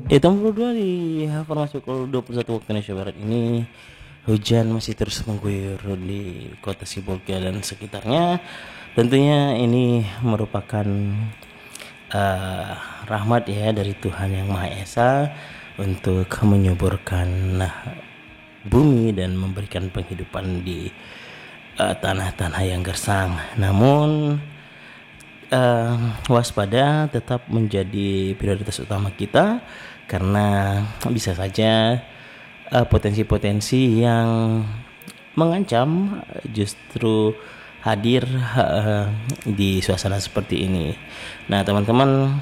Tahun 22 di informasi pukul 21 waktu Indonesia Barat ini hujan masih terus mengguyur di kota Sibolga dan sekitarnya. Tentunya ini merupakan eh, rahmat ya dari Tuhan Yang Maha Esa untuk menyuburkan bumi dan memberikan penghidupan di tanah-tanah yang gersang. Namun eh, waspada tetap menjadi prioritas utama kita karena bisa saja potensi-potensi yang mengancam justru hadir di suasana seperti ini. Nah, teman-teman,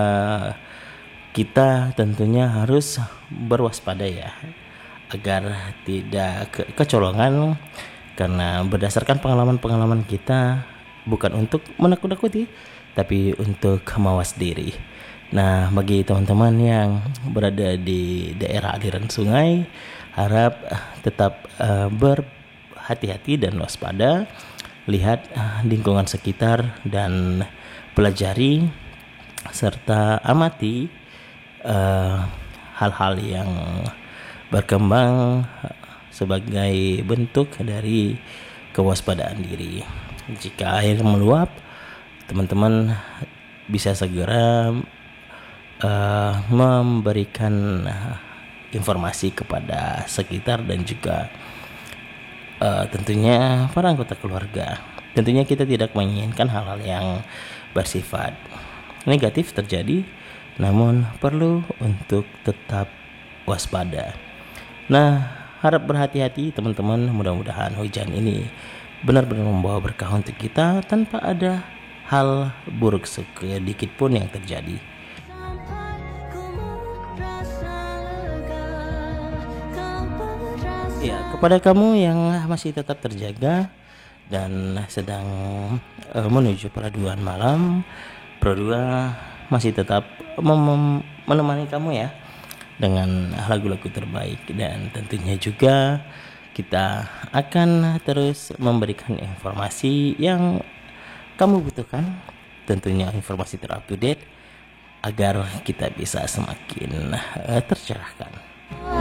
kita tentunya harus berwaspada ya agar tidak kecolongan, karena berdasarkan pengalaman-pengalaman kita bukan untuk menakut-nakuti tapi untuk mawas diri. Nah, bagi teman-teman yang berada di daerah aliran sungai, harap tetap berhati-hati dan waspada, lihat lingkungan sekitar dan pelajari serta amati hal-hal yang berkembang sebagai bentuk dari kewaspadaan diri. Jika air meluap, teman-teman bisa segera memberikan informasi kepada sekitar dan juga tentunya para anggota keluarga. Tentunya kita tidak menginginkan hal-hal yang bersifat negatif terjadi, namun perlu untuk tetap waspada. Nah, harap berhati-hati teman-teman, mudah-mudahan hujan ini benar-benar membawa berkah untuk kita tanpa ada hal buruk sedikit pun yang terjadi. Ya, kepada kamu yang masih tetap terjaga dan sedang menuju peraduan malam, Pro2 masih tetap menemani kamu ya dengan lagu-lagu terbaik, dan tentunya juga kita akan terus memberikan informasi yang kamu butuhkan, tentunya informasi terupdate agar kita bisa semakin tercerahkan.